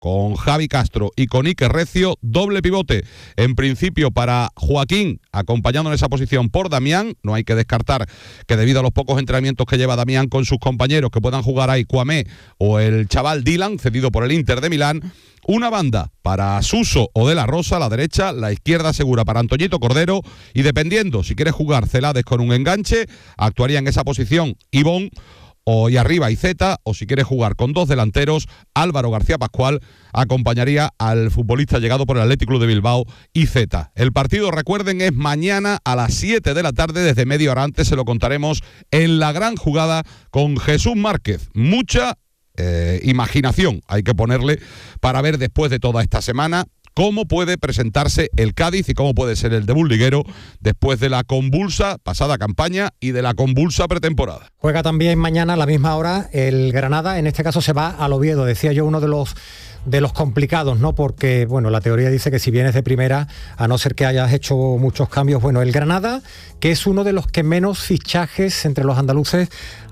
con Javi Castro y con Iker Recio, doble pivote. En principio para Joaquín, acompañando en esa posición por Damián. No hay que descartar que debido a los pocos entrenamientos que lleva Damián con sus compañeros, que puedan jugar ahí Kwame o el chaval Dylan, cedido por el Inter de Milán. Una banda para Suso o De La Rosa, la derecha, la izquierda segura para Antoñito Cordero, y dependiendo si quiere jugar Celades con un enganche, actuaría en esa posición Ivón, y arriba Iceta, o si quiere jugar con dos delanteros, Álvaro García Pascual acompañaría al futbolista llegado por el Athletic Club de Bilbao, Iceta. El partido, recuerden, es mañana a las 7 de la tarde, desde media hora antes se lo contaremos en La Gran Jugada con Jesús Márquez. Mucha imaginación hay que ponerle para ver después de toda esta semana cómo puede presentarse el Cádiz y cómo puede ser el debut liguero después de la convulsa pasada campaña y de la convulsa pretemporada. Juega también mañana a la misma hora el Granada, en este caso se va al Oviedo, decía yo, uno de los complicados, ¿no? Porque, bueno, la teoría dice que si vienes de primera, a no ser que hayas hecho muchos cambios, bueno, el Granada, que es uno de los que menos fichajes entre los andaluces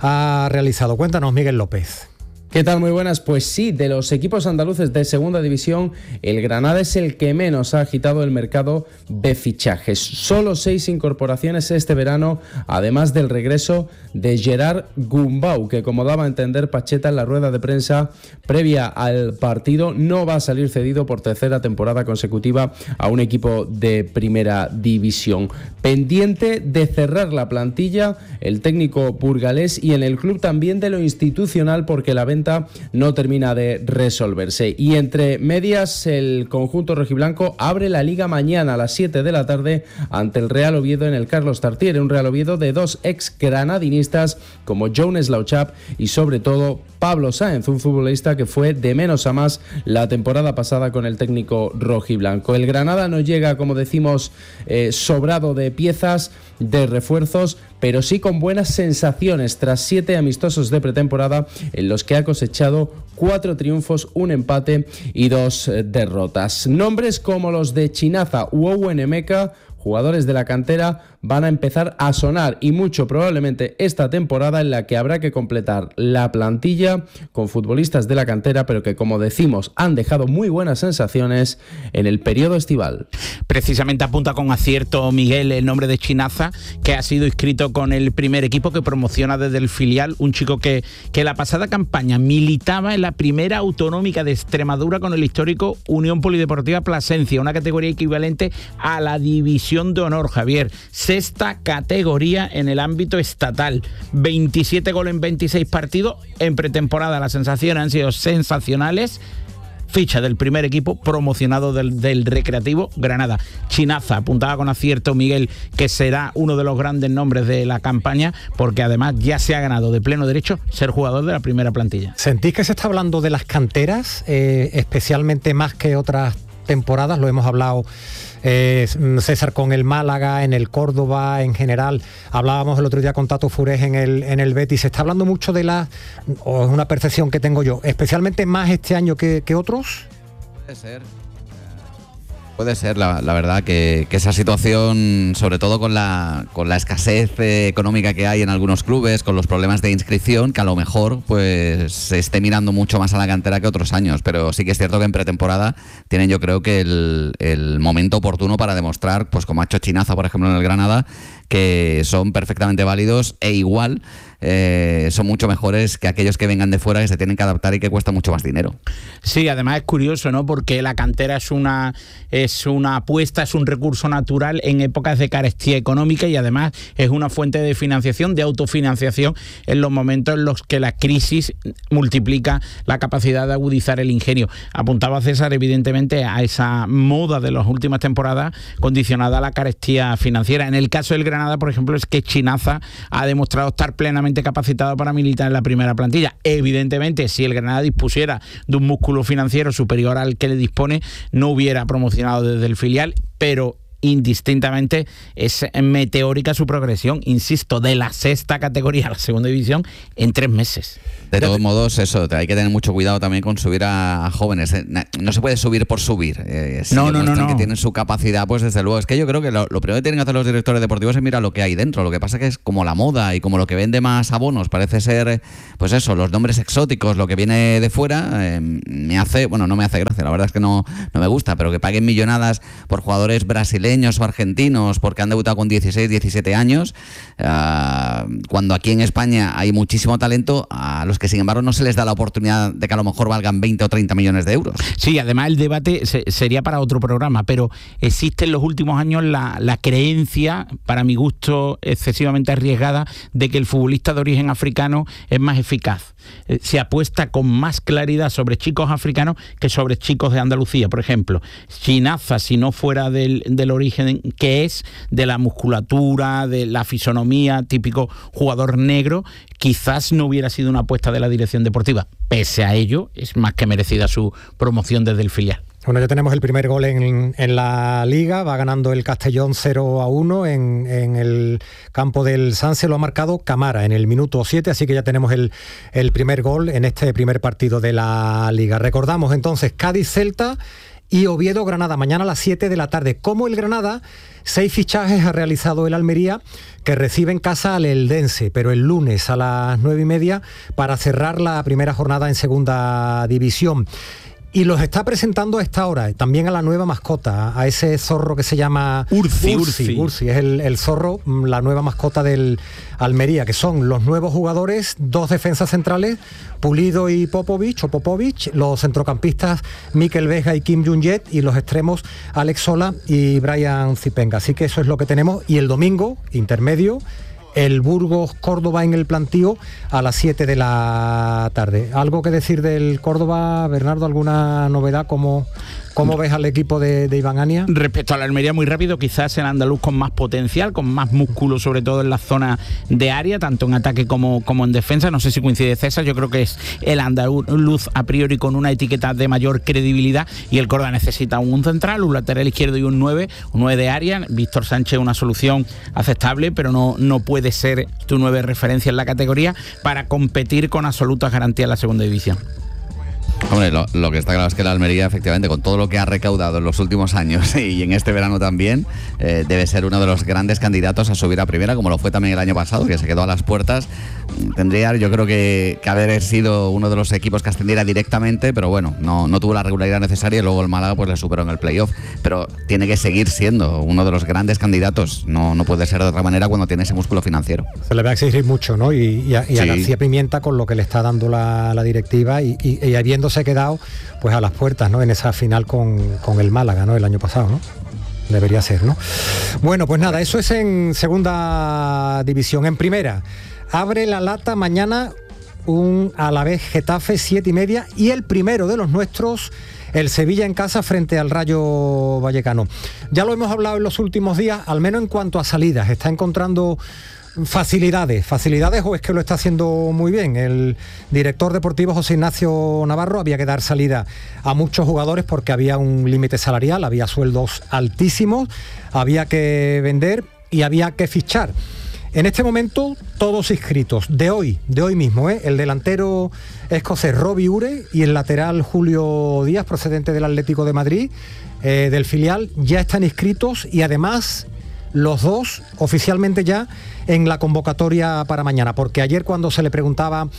ha realizado. Cuéntanos, Miguel López. ¿Qué tal? Muy buenas. Pues sí, de los equipos andaluces de segunda división, el Granada es el que menos ha agitado el mercado de fichajes. Solo 6 incorporaciones este verano, además del regreso de Gerard Gumbau, que, como daba a entender Pacheta en la rueda de prensa previa al partido, no va a salir cedido por tercera temporada consecutiva a un equipo de primera división. Pendiente de cerrar la plantilla, el técnico burgalés, y en el club también de lo institucional, porque la venta no termina de resolverse. Y entre medias, el conjunto rojiblanco abre la liga mañana a las 7 de la tarde ante el Real Oviedo en el Carlos Tartiere, un Real Oviedo de 2 ex granadinistas como Jones Lauchap y sobre todo Pablo Sáenz, un futbolista que fue de menos a más la temporada pasada con el técnico rojiblanco. El Granada no llega, como decimos, sobrado de piezas, de refuerzos, pero sí con buenas sensaciones tras 7 amistosos de pretemporada en los que ha cosechado 4 triunfos, 1 empate y 2 derrotas. Nombres como los de Chinaza u Owen Emeka, jugadores de la cantera, van a empezar a sonar, y mucho probablemente esta temporada, en la que habrá que completar la plantilla con futbolistas de la cantera, pero que, como decimos, han dejado muy buenas sensaciones en el periodo estival. Precisamente apunta con acierto Miguel el nombre de Chinaza, que ha sido inscrito con el primer equipo, que promociona desde el filial, un chico que la pasada campaña militaba en la primera autonómica de Extremadura con el histórico Unión Polideportiva Plasencia, una categoría equivalente a la división de honor, Javier. Sexta categoría en el ámbito estatal. 27 goles en 26 partidos. En pretemporada las sensaciones han sido sensacionales. Ficha del primer equipo promocionado del Recreativo Granada. Chinaza, apuntaba con acierto Miguel, que será uno de los grandes nombres de la campaña, porque además ya se ha ganado de pleno derecho ser jugador de la primera plantilla. ¿Sentís que se está hablando de las canteras, especialmente más que otras temporadas? Lo hemos hablado, César, con el Málaga, en el Córdoba, en general. Hablábamos el otro día con Tato Furés en el Betis. Se está hablando mucho de o es una percepción que tengo yo, especialmente más este año que otros. Puede ser, la verdad, que esa situación, sobre todo con la escasez económica que hay en algunos clubes, con los problemas de inscripción, que a lo mejor pues se esté mirando mucho más a la cantera que otros años, pero sí que es cierto que en pretemporada tienen, yo creo, que el momento oportuno para demostrar, pues como ha hecho Chinaza, por ejemplo, en el Granada, que son perfectamente válidos e igual son mucho mejores que aquellos que vengan de fuera, que se tienen que adaptar y que cuesta mucho más dinero. Sí, además es curioso, ¿no? Porque la cantera es una apuesta, es un recurso natural en épocas de carestía económica, y además es una fuente de financiación, de autofinanciación, en los momentos en los que la crisis multiplica la capacidad de agudizar el ingenio. Apuntaba César, evidentemente, a esa moda de las últimas temporadas condicionada a la carestía financiera. En el caso del Granada, por ejemplo, es que Chinaza ha demostrado estar plenamente capacitado para militar en la primera plantilla. Evidentemente, si el Granada dispusiera de un músculo financiero superior al que le dispone, no hubiera promocionado desde el filial, pero indistintamente es meteórica su progresión, insisto, de la sexta categoría a la segunda división en 3 meses. De todos modos, eso, hay que tener mucho cuidado también con subir a jóvenes. No se puede subir por subir. Si demuestran que tienen su capacidad, pues desde luego. Es que yo creo que lo primero que tienen que hacer los directores deportivos es mirar lo que hay dentro. Lo que pasa que es como la moda y como lo que vende más abonos parece ser, pues eso, los nombres exóticos, lo que viene de fuera, no me hace gracia. La verdad es que no me gusta, pero que paguen millonadas por jugadores brasileños o argentinos porque han debutado con 16, 17 años, cuando aquí en España hay muchísimo talento, a los que sin embargo no se les da la oportunidad de que a lo mejor valgan 20 o 30 millones de euros. Sí, además el debate sería para otro programa, pero existe en los últimos años la creencia, para mi gusto excesivamente arriesgada, de que el futbolista de origen africano es más eficaz. Se apuesta con más claridad sobre chicos africanos que sobre chicos de Andalucía, por ejemplo. Chinaza, si no fuera del origen que es, de la musculatura, de la fisonomía, típico jugador negro, quizás no hubiera sido una apuesta de la dirección deportiva. Pese a ello, es más que merecida su promoción desde el filial. Bueno, ya tenemos el primer gol en la Liga, va ganando el Castellón 0-1 en el campo del Sanse, lo ha marcado Camara en el minuto 7, así que ya tenemos el primer gol en este primer partido de la Liga. Recordamos entonces Cádiz-Celta y Oviedo-Granada, mañana a las 7 de la tarde. Como el Granada, 6 fichajes ha realizado el Almería, que recibe en casa al Eldense, pero el lunes a las 9:30 para cerrar la primera jornada en segunda división. Y los está presentando a esta hora, también a la nueva mascota, a ese zorro que se llama Urzi. Es el zorro, la nueva mascota del Almería, que son los nuevos jugadores, 2 defensas centrales, Pulido y Popovic, los centrocampistas Mikel Vega y Kim Jong-jet, y los extremos Alex Sola y Brian Zipenga. Así que eso es lo que tenemos. Y el domingo, intermedio, el Burgos-Córdoba en el plantío a las 7 de la tarde. ¿Algo que decir del Córdoba, Bernardo? ¿Alguna novedad? ¿Cómo ves al equipo de Iván Ania? Respecto a la Almería, muy rápido, quizás el andaluz con más potencial, con más músculo, sobre todo en la zona de área, tanto en ataque como en defensa. No sé si coincide César, yo creo que es el andaluz a priori con una etiqueta de mayor credibilidad, y el Córdoba necesita un central, un lateral izquierdo y un 9 de área. Víctor Sánchez una solución aceptable, pero no puede ser tu 9 referencia en la categoría para competir con absolutas garantías en la segunda división. Hombre, lo que está claro es que la Almería, efectivamente, con todo lo que ha recaudado en los últimos años y en este verano también, debe ser uno de los grandes candidatos a subir a primera, como lo fue también el año pasado, que se quedó a las puertas. Tendría, yo creo que haber sido uno de los equipos que ascendiera directamente, pero bueno, no tuvo la regularidad necesaria, y luego el Málaga pues le superó en el playoff. Pero tiene que seguir siendo uno de los grandes candidatos, no puede ser de otra manera cuando tiene ese músculo financiero. Se le va a exigir mucho, ¿no? Y a García Pimienta, con lo que le está dando la directiva, y habiéndose quedado pues a las puertas, ¿no?, en esa final con el Málaga, ¿no?, el año pasado, ¿no? Debería ser, ¿no? Bueno, pues nada, eso es en segunda división. En primera, abre la lata mañana un Alavés Getafe 7:30, y el primero de los nuestros, el Sevilla en casa frente al Rayo Vallecano. Ya lo hemos hablado en los últimos días, al menos en cuanto a salidas, está encontrando facilidades, o es que lo está haciendo muy bien. El director deportivo José Ignacio Navarro había que dar salida a muchos jugadores porque había un límite salarial, había sueldos altísimos, había que vender y había que fichar. En este momento todos inscritos, de hoy mismo, el delantero escocés Robbie Ure y el lateral Julio Díaz, procedente del Atlético de Madrid, del filial, ya están inscritos, y además los dos oficialmente ya en la convocatoria para mañana, porque ayer, cuando se le preguntaba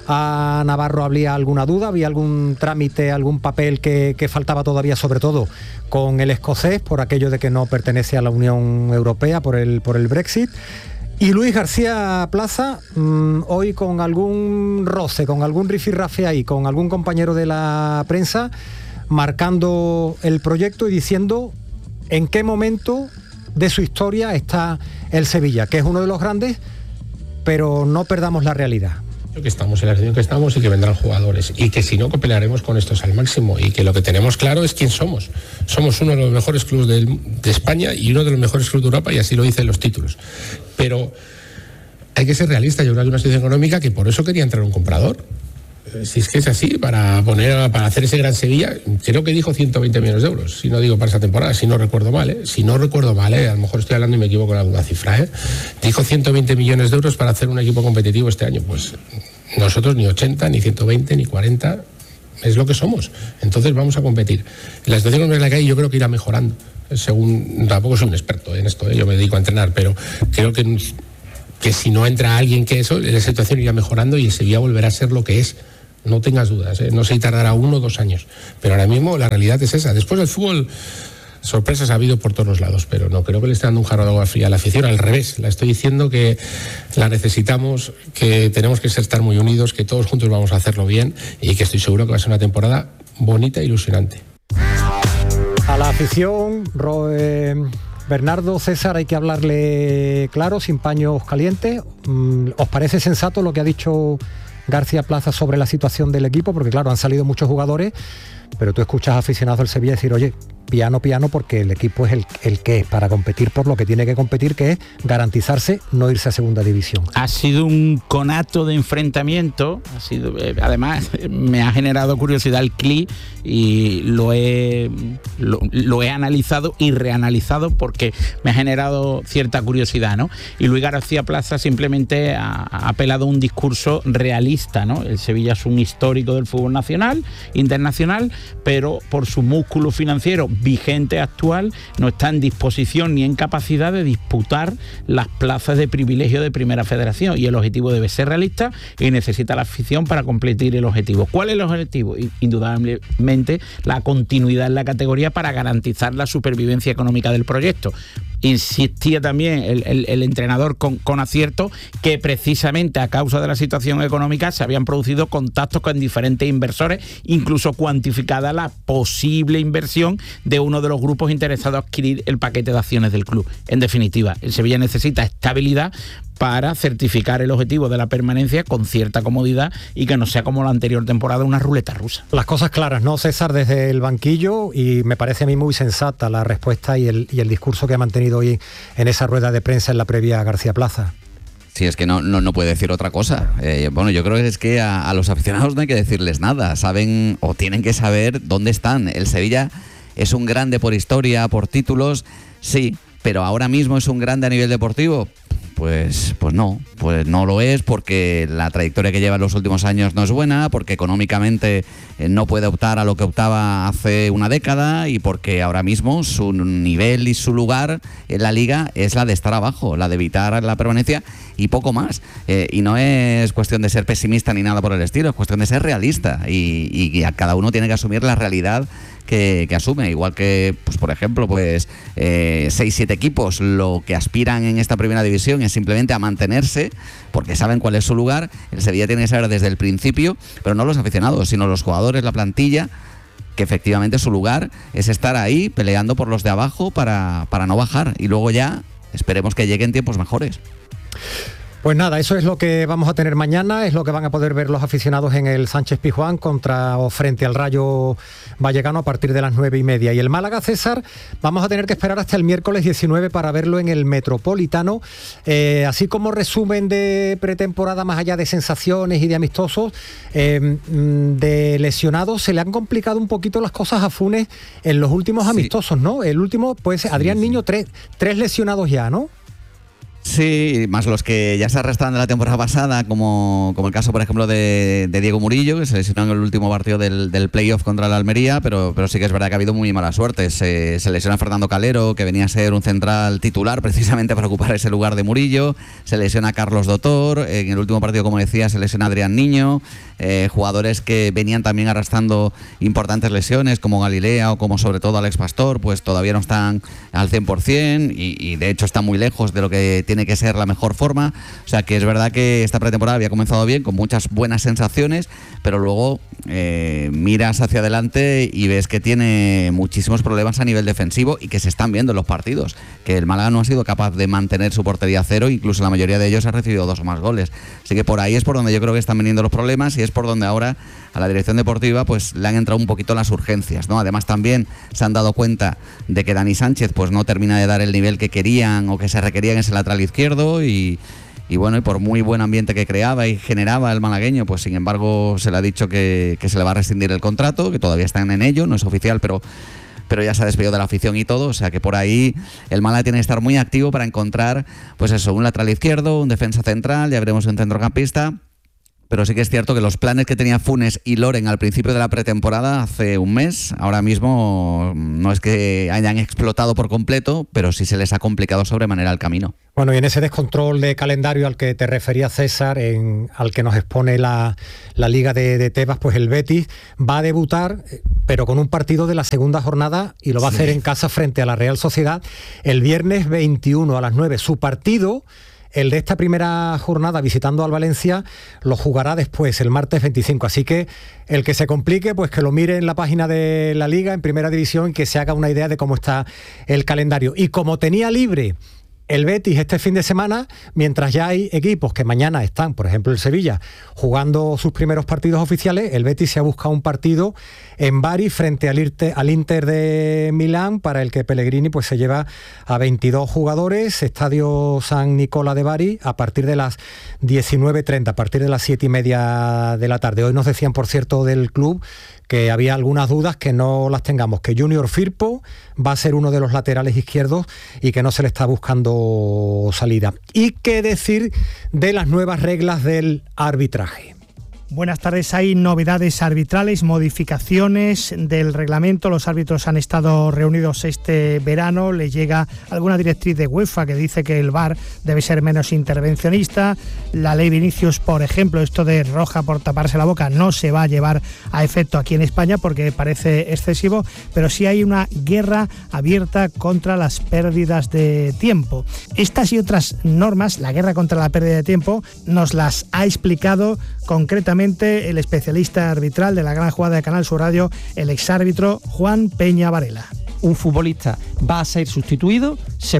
a Navarro, había alguna duda, había algún trámite, algún papel que faltaba todavía, sobre todo con el escocés, por aquello de que no pertenece a la Unión Europea, por el Brexit. Y Luis García Plaza, hoy con algún roce, con algún rifirrafe ahí, con algún compañero de la prensa, marcando el proyecto y diciendo en qué momento de su historia está el Sevilla, que es uno de los grandes, pero no perdamos la realidad. Que estamos en la situación que estamos y que vendrán jugadores, y que si no, cooperaremos con estos al máximo, y que lo que tenemos claro es quién somos. Somos uno de los mejores clubes de España y uno de los mejores clubes de Europa, y así lo dicen los títulos. Pero hay que ser realista. Yo creo que hay una situación económica que por eso quería entrar un comprador. Si es que es así, para hacer ese gran Sevilla, creo que dijo 120 millones de euros, si no digo para esta temporada, si no recuerdo mal, si no recuerdo mal, a lo mejor estoy hablando y me equivoco en alguna cifra, dijo 120 millones de euros para hacer un equipo competitivo este año. Pues nosotros ni 80, ni 120, ni 40, es lo que somos. Entonces vamos a competir. La situación en la que hay yo creo que irá mejorando, según, tampoco soy un experto en esto, yo me dedico a entrenar, pero creo que si no entra alguien que eso, la situación irá mejorando y el Sevilla volverá a ser lo que es. No tengas dudas, no sé si tardará 1 o 2 años, pero ahora mismo la realidad es esa. Después del fútbol, sorpresas ha habido por todos los lados, pero no creo que le esté dando un jarro de agua fría a la afición, al revés, la estoy diciendo que la necesitamos, que tenemos que estar muy unidos, que todos juntos vamos a hacerlo bien y que estoy seguro que va a ser una temporada bonita e ilusionante. A la afición, Bernardo, César, hay que hablarle claro, sin paños calientes. ¿Os parece sensato lo que ha dicho García Plaza sobre la situación del equipo? Porque claro, han salido muchos jugadores, pero tú escuchas a aficionados del Sevilla decir, oye, piano, porque el equipo es el que es para competir por lo que tiene que competir, que es garantizarse no irse a segunda división. Ha sido un conato de enfrentamiento, además me ha generado curiosidad el clip y lo he analizado y reanalizado porque me ha generado cierta curiosidad, ¿no? Y Luis García Plaza simplemente ha apelado a un discurso realista, ¿no? El Sevilla es un histórico del fútbol nacional, internacional, pero por su músculo financiero vigente actual no está en disposición ni en capacidad de disputar las plazas de privilegio de Primera Federación, y el objetivo debe ser realista y necesita la afición para completar el objetivo. ¿Cuál es el objetivo? Indudablemente la continuidad en la categoría para garantizar la supervivencia económica del proyecto. Insistía también el entrenador con acierto que precisamente a causa de la situación económica se habían producido contactos con diferentes inversores, incluso cuantificada la posible inversión de uno de los grupos interesados a adquirir el paquete de acciones del club. En definitiva, el Sevilla necesita estabilidad para certificar el objetivo de la permanencia con cierta comodidad y que no sea como la anterior temporada una ruleta rusa. Las cosas claras, ¿no, César? Desde el banquillo, y me parece a mí muy sensata la respuesta y el discurso que ha mantenido hoy en esa rueda de prensa en la previa a García Plaza. Sí, es que no puede decir otra cosa. Bueno, yo creo que es que a los aficionados no hay que decirles nada. Saben o tienen que saber dónde están. El Sevilla es un grande por historia, por títulos, sí, pero ahora mismo es un grande a nivel deportivo. Pues no lo es, porque la trayectoria que lleva en los últimos años no es buena, porque económicamente no puede optar a lo que optaba hace una década y porque ahora mismo su nivel y su lugar en la liga es la de estar abajo, la de evitar la permanencia y poco más. Y no es cuestión de ser pesimista ni nada por el estilo, es cuestión de ser realista y a cada uno tiene que asumir la realidad que asume, igual que, pues por ejemplo, 6-7 equipos lo que aspiran en esta primera división es simplemente a mantenerse, porque saben cuál es su lugar. El Sevilla tiene que saber desde el principio, pero no los aficionados, sino los jugadores, la plantilla, que efectivamente su lugar es estar ahí peleando por los de abajo para no bajar, y luego ya esperemos que lleguen tiempos mejores. Pues nada, eso es lo que vamos a tener mañana, es lo que van a poder ver los aficionados en el Sánchez Pizjuán frente al Rayo Vallecano a partir de las 9:30. Y el Málaga, César, vamos a tener que esperar hasta el miércoles 19 para verlo en el Metropolitano. Así como resumen de pretemporada, más allá de sensaciones y de amistosos, de lesionados, se le han complicado un poquito las cosas a Funes en los últimos amistosos, ¿no? El último, pues Adrián Niño, tres lesionados ya, ¿no? Sí, más los que ya se arrastran de la temporada pasada, como el caso, por ejemplo, de Diego Murillo, que se lesionó en el último partido del playoff contra el Almería, pero sí que es verdad que ha habido muy mala suerte. Se lesiona Fernando Calero, que venía a ser un central titular precisamente para ocupar ese lugar de Murillo. Se lesiona Carlos Dotor, en el último partido, como decía, se lesiona Adrián Niño. Jugadores que venían también arrastrando importantes lesiones, como Galilea o como sobre todo Alex Pastor, pues todavía no están al 100% y de hecho están muy lejos de lo que tiene que ser la mejor forma. O sea que es verdad que esta pretemporada había comenzado bien, con muchas buenas sensaciones, pero luego miras hacia adelante y ves que tiene muchísimos problemas a nivel defensivo y que se están viendo en los partidos, que el Málaga no ha sido capaz de mantener su portería a cero, incluso la mayoría de ellos ha recibido 2 o más goles. Así que por ahí es por donde yo creo que están viniendo los problemas y es por donde ahora a la dirección deportiva pues le han entrado un poquito las urgencias, ¿no? Además también se han dado cuenta de que Dani Sánchez pues no termina de dar el nivel que querían o que se requería en ese lateral izquierdo y bueno, y por muy buen ambiente que creaba y generaba el malagueño, pues sin embargo se le ha dicho que se le va a rescindir el contrato, que todavía están en ello, no es oficial, pero ya se ha despedido de la afición y todo, o sea que por ahí el Málaga tiene que estar muy activo para encontrar, pues eso, un lateral izquierdo, un defensa central, ya veremos un centrocampista. Pero sí que es cierto que los planes que tenía Funes y Loren al principio de la pretemporada, hace un mes, ahora mismo no es que hayan explotado por completo, pero sí se les ha complicado sobremanera el camino. Bueno, y en ese descontrol de calendario al que te refería César, al que nos expone la Liga de Tebas, pues el Betis va a debutar, pero con un partido de la segunda jornada, y lo va a hacer en casa frente a la Real Sociedad el viernes 21 a las 9. Su partido, el de esta primera jornada visitando al Valencia, lo jugará después, el martes 25. Así que el que se complique, pues que lo mire en la página de la Liga, en Primera División, y que se haga una idea de cómo está el calendario. Y como tenía libre el Betis este fin de semana, mientras ya hay equipos que mañana están, por ejemplo el Sevilla, jugando sus primeros partidos oficiales, el Betis se ha buscado un partido en Bari frente al Inter de Milán, para el que Pellegrini pues se lleva a 22 jugadores, Estadio San Nicola de Bari, a partir de las 19:30, a partir de las 7:30 de la tarde. Hoy nos decían, por cierto, del club que había algunas dudas, que no las tengamos, que Junior Firpo va a ser uno de los laterales izquierdos y que no se le está buscando salida. ¿Y qué decir de las nuevas reglas del arbitraje? Buenas tardes. Hay novedades arbitrales, modificaciones del reglamento. Los árbitros han estado reunidos este verano. Les llega alguna directriz de UEFA que dice que el VAR debe ser menos intervencionista. La ley Vinicius, por ejemplo, esto de roja por taparse la boca, no se va a llevar a efecto aquí en España porque parece excesivo, pero sí hay una guerra abierta contra las pérdidas de tiempo. Estas y otras normas, la guerra contra la pérdida de tiempo, nos las ha explicado concretamente el especialista arbitral de la gran jugada de Canal Sur Radio, el exárbitro Juan Peña Varela. Un futbolista va a ser sustituido,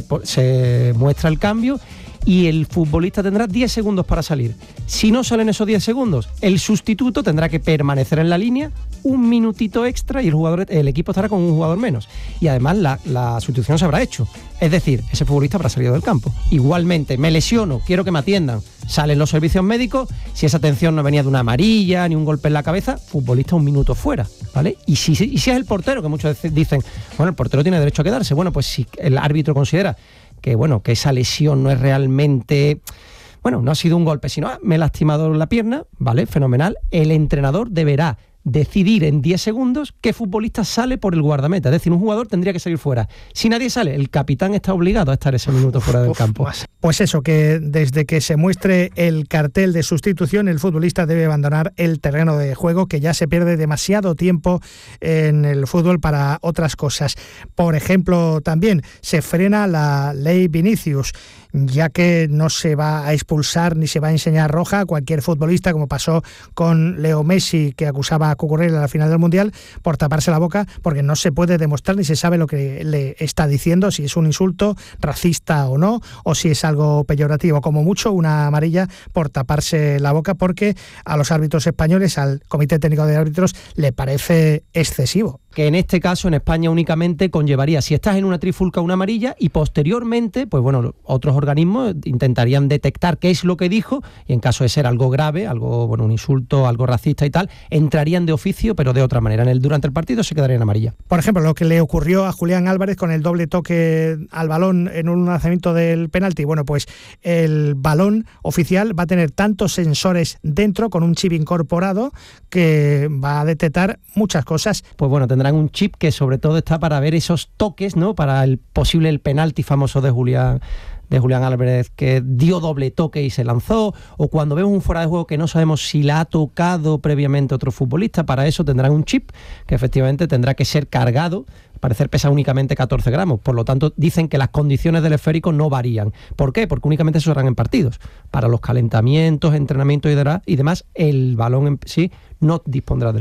se muestra el cambio y el futbolista tendrá 10 segundos para salir. Si no salen esos 10 segundos, el sustituto tendrá que permanecer en la línea un minutito extra y el equipo estará con un jugador menos. Y además la sustitución se habrá hecho. Es decir, ese futbolista habrá salido del campo. Igualmente, me lesiono, quiero que me atiendan. Salen los servicios médicos, si esa atención no venía de una amarilla ni un golpe en la cabeza, futbolista un minuto fuera, ¿vale? Y si es el portero, que muchos dicen, bueno, el portero tiene derecho a quedarse. Bueno, pues si el árbitro considera que esa lesión no es realmente, no ha sido un golpe, sino me he lastimado la pierna, vale, fenomenal, el entrenador deberá decidir en 10 segundos qué futbolista sale por el guardameta. Es decir, un jugador tendría que salir fuera. Si nadie sale, el capitán está obligado a estar ese minuto fuera del campo. Pues eso, que desde que se muestre el cartel de sustitución, el futbolista debe abandonar el terreno de juego, que ya se pierde demasiado tiempo en el fútbol para otras cosas. Por ejemplo, también se frena la ley Vinicius, ya que no se va a expulsar ni se va a enseñar roja a cualquier futbolista, como pasó con Leo Messi, que acusaba a Cucurella a la final del Mundial por taparse la boca, porque no se puede demostrar ni se sabe lo que le está diciendo, si es un insulto racista o no, o si es algo peyorativo. Como mucho una amarilla por taparse la boca, porque a los árbitros españoles, al Comité Técnico de Árbitros, le parece excesivo. Que en este caso en España únicamente conllevaría, si estás en una trifulca, una amarilla, y posteriormente, otros organismos intentarían detectar qué es lo que dijo, y en caso de ser algo grave, un insulto, algo racista y tal, entrarían de oficio, pero de otra manera. Durante el partido se quedaría en amarilla. Por ejemplo, lo que le ocurrió a Julián Álvarez con el doble toque al balón en un lanzamiento del penalti. Bueno, pues el balón oficial va a tener tantos sensores dentro, con un chip incorporado, que va a detectar muchas cosas. Pues tendrán un chip que sobre todo está para ver esos toques, ¿no? Para el penalti famoso de Julián Álvarez, que dio doble toque y se lanzó, o cuando vemos un fuera de juego que no sabemos si la ha tocado previamente otro futbolista. Para eso tendrán un chip que efectivamente tendrá que ser cargado. Al parecer pesa únicamente 14 gramos, por lo tanto dicen que las condiciones del esférico no varían. ¿Por qué? Porque únicamente se usarán en partidos. Para los calentamientos, entrenamientos y demás, el balón en sí no dispondrá del chip.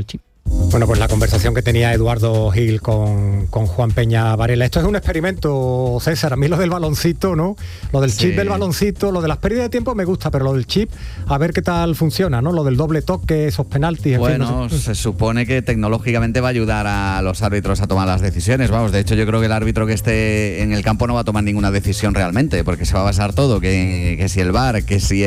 Bueno, pues la conversación que tenía Eduardo Gil con Juan Peña Varela. Esto es un experimento, César. A mí lo del baloncito, ¿no? Lo del chip del baloncito, lo de las pérdidas de tiempo me gusta, pero lo del chip, a ver qué tal funciona, ¿no? Lo del doble toque, esos penaltis. Bueno, en fin, no sé. se supone que tecnológicamente va a ayudar a los árbitros a tomar las decisiones. Vamos, de hecho yo creo que el árbitro que esté en el campo no va a tomar ninguna decisión realmente, porque se va a basar todo, que si el VAR, que si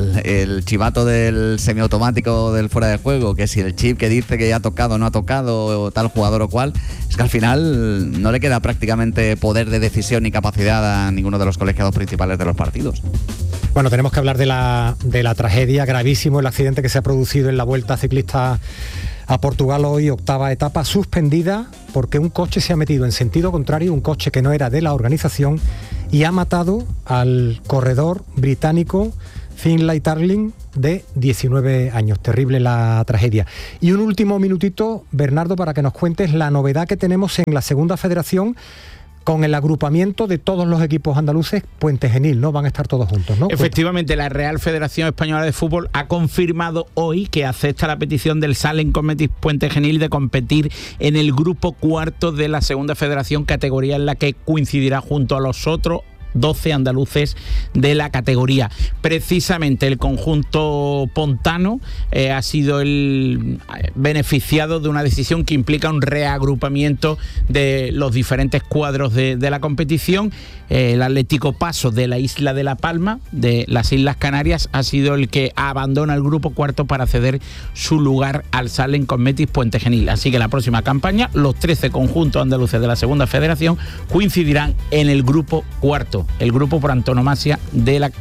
el chivato del semiautomático del fuera de juego, que si el chip que dice que ya ha tocado, no ha tocado tal jugador o cual. Es que al final no le queda prácticamente poder de decisión ni capacidad a ninguno de los colegiados principales de los partidos. Bueno, tenemos que hablar de la tragedia, gravísimo el accidente que se ha producido en la Vuelta Ciclista a Portugal hoy, 8ª etapa, suspendida porque un coche se ha metido en sentido contrario, un coche que no era de la organización, y ha matado al corredor británico Finlay Tarling, de 19 años. Terrible la tragedia. Y un último minutito, Bernardo, para que nos cuentes la novedad que tenemos en la Segunda Federación con el agrupamiento de todos los equipos andaluces Puente Genil, ¿no? Van a estar todos juntos, ¿no? Efectivamente, la Real Federación Española de Fútbol ha confirmado hoy que acepta la petición del Salem Cosmetics Puente Genil de competir en el grupo cuarto de la Segunda Federación, categoría en la que coincidirá junto a los otros 12 andaluces de la categoría. Precisamente el conjunto pontano ha sido el beneficiado de una decisión que implica un reagrupamiento de los diferentes cuadros de la competición. El Atlético Paso de la isla de La Palma, de las Islas Canarias, ha sido el que abandona el grupo cuarto para ceder su lugar al Salem Cosmetics Puente Genil. Así que la próxima campaña, los 13 conjuntos andaluces de la Segunda Federación coincidirán en el grupo cuarto, el grupo por antonomasia de la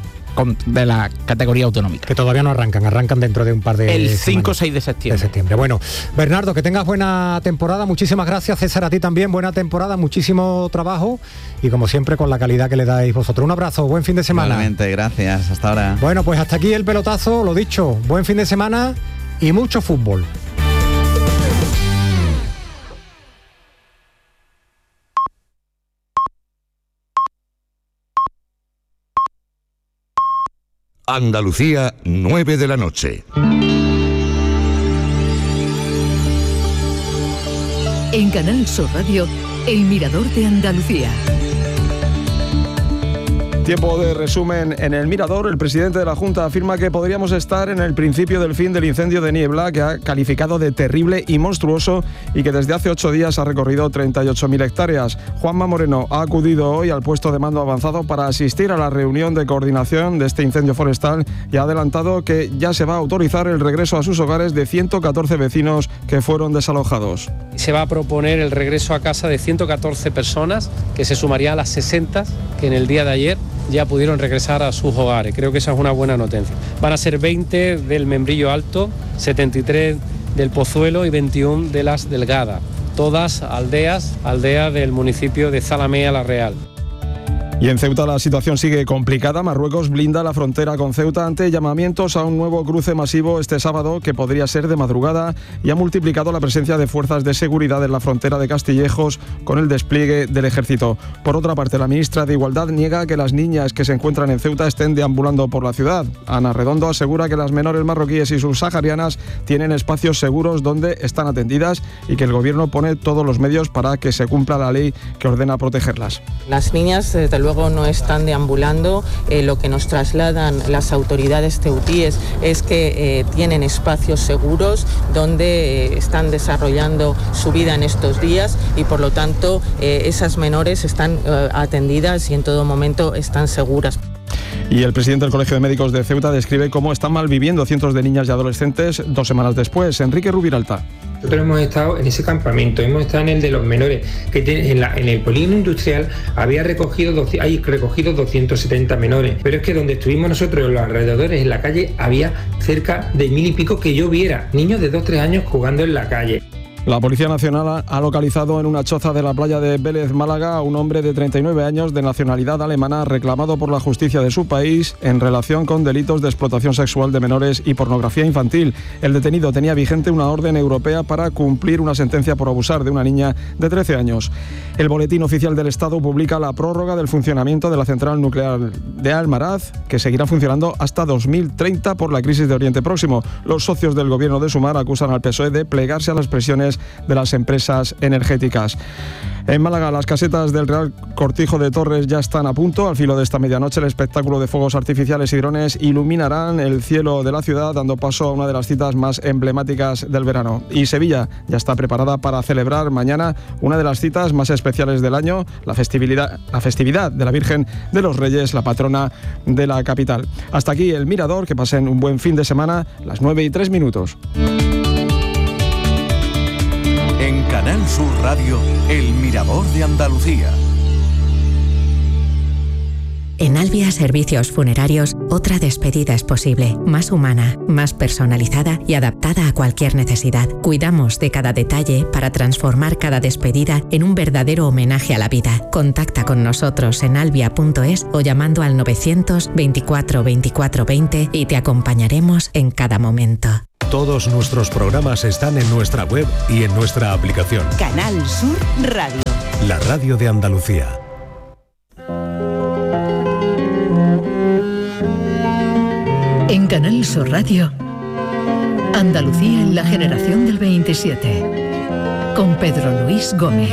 categoría autonómica. Que todavía no arrancan dentro de un par de el semanas. 5 o 6 de septiembre. Bueno, Bernardo, que tengas buena temporada, muchísimas gracias. César, a ti también, buena temporada, muchísimo trabajo y como siempre con la calidad que le dais vosotros. Un abrazo, buen fin de semana. Igualmente, gracias, hasta ahora. Bueno, pues hasta aquí el pelotazo, lo dicho, buen fin de semana y mucho fútbol. Andalucía, 9 de la noche. En Canal Sur Radio, El Mirador de Andalucía. Tiempo de resumen en El Mirador. El presidente de la Junta afirma que podríamos estar en el principio del fin del incendio de Niebla, que ha calificado de terrible y monstruoso y que desde hace 8 días ha recorrido 38.000 hectáreas. Juanma Moreno ha acudido hoy al puesto de mando avanzado para asistir a la reunión de coordinación de este incendio forestal y ha adelantado que ya se va a autorizar el regreso a sus hogares de 114 vecinos que fueron desalojados. Se va a proponer el regreso a casa de 114 personas, que se sumaría a las 60 que en el día de ayer ya pudieron regresar a sus hogares. Creo que esa es una buena noticia. Van a ser 20 del Membrillo Alto, 73 del Pozuelo y 21 de Las Delgadas. Todas aldeas del municipio de Zalamea la Real. Y en Ceuta la situación sigue complicada. Marruecos blinda la frontera con Ceuta ante llamamientos a un nuevo cruce masivo este sábado, que podría ser de madrugada, y ha multiplicado la presencia de fuerzas de seguridad en la frontera de Castillejos con el despliegue del ejército. Por otra parte, la ministra de Igualdad niega que las niñas que se encuentran en Ceuta estén deambulando por la ciudad. Ana Redondo asegura que las menores marroquíes y subsaharianas tienen espacios seguros donde están atendidas y que el gobierno pone todos los medios para que se cumpla la ley que ordena protegerlas. Las niñas, desde luego, no están deambulando. Lo que nos trasladan las autoridades ceutíes es que tienen espacios seguros donde están desarrollando su vida en estos días y por lo tanto esas menores están atendidas y en todo momento están seguras. Y el presidente del Colegio de Médicos de Ceuta describe cómo están malviviendo cientos de niñas y adolescentes 2 semanas después. Enrique Rubiralta. Nosotros hemos estado en ese campamento, hemos estado en el de los menores, que en el polígono industrial hay recogido 270 menores, pero es que donde estuvimos nosotros, en los alrededores, en la calle, había cerca de 1000 y pico que yo viera, niños de 2-3 años jugando en la calle. La Policía Nacional ha localizado en una choza de la playa de Vélez, Málaga, a un hombre de 39 años de nacionalidad alemana reclamado por la justicia de su país en relación con delitos de explotación sexual de menores y pornografía infantil. El detenido tenía vigente una orden europea para cumplir una sentencia por abusar de una niña de 13 años. El Boletín Oficial del Estado publica la prórroga del funcionamiento de la central nuclear de Almaraz, que seguirá funcionando hasta 2030 por la crisis de Oriente Próximo. Los socios del gobierno de Sumar acusan al PSOE de plegarse a las presiones de las empresas energéticas. En Málaga, las casetas del Real Cortijo de Torres ya están a punto. Al filo de esta medianoche, el espectáculo de fuegos artificiales y drones iluminarán el cielo de la ciudad, dando paso a una de las citas más emblemáticas del verano. Y Sevilla ya está preparada para celebrar mañana una de las citas más especiales del año, la festividad de la Virgen de los Reyes, la patrona de la capital. Hasta aquí El Mirador, que pasen un buen fin de semana, las 9:03. En Canal Sur Radio, El Mirador de Andalucía. En Albia Servicios Funerarios, otra despedida es posible, más humana, más personalizada y adaptada a cualquier necesidad. Cuidamos de cada detalle para transformar cada despedida en un verdadero homenaje a la vida. Contacta con nosotros en albia.es o llamando al 924 24 20 y te acompañaremos en cada momento. Todos nuestros programas están en nuestra web y en nuestra aplicación. Canal Sur Radio. La radio de Andalucía. En Canal Sur Radio, Andalucía en la generación del 27, con Pedro Luis Gómez.